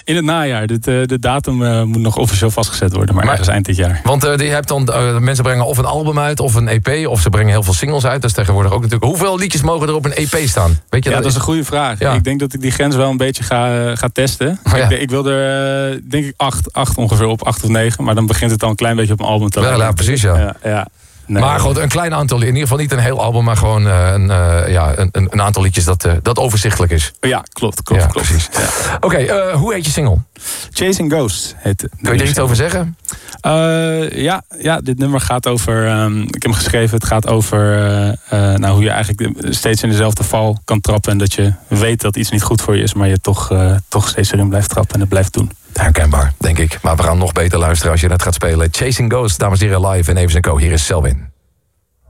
In het najaar. De datum moet nog officieel vastgezet worden, maar ergens eind dit jaar. Want je hebt dan, mensen brengen of een album uit of een EP, of ze brengen heel veel singles uit. Dat is tegenwoordig ook natuurlijk. Hoeveel liedjes mogen er op een EP staan? Weet je, dat is een goede vraag. Ja. Ik denk dat ik die grens wel een beetje ga testen. Ik wil er denk ik 8 ongeveer op, 8 of 9. Maar dan begint het al een klein beetje op een album te lijken. Ja, precies, ja. Nee, maar goed, een klein aantal, in ieder geval niet een heel album, maar gewoon een aantal liedjes dat overzichtelijk is. Ja, klopt. Precies. Ja. Oké, hoe heet je single? Chasing Ghosts heet het. Kun je er iets over zeggen? Dit nummer gaat over, ik heb hem geschreven, het gaat over hoe je eigenlijk steeds in dezelfde val kan trappen en dat je weet dat iets niet goed voor je is, maar je toch steeds erin blijft trappen en het blijft doen. Herkenbaar, denk ik. Maar we gaan nog beter luisteren als je net gaat spelen. Chasing Ghosts, dames en heren, live en Evers & Co. Hier is Selwyn.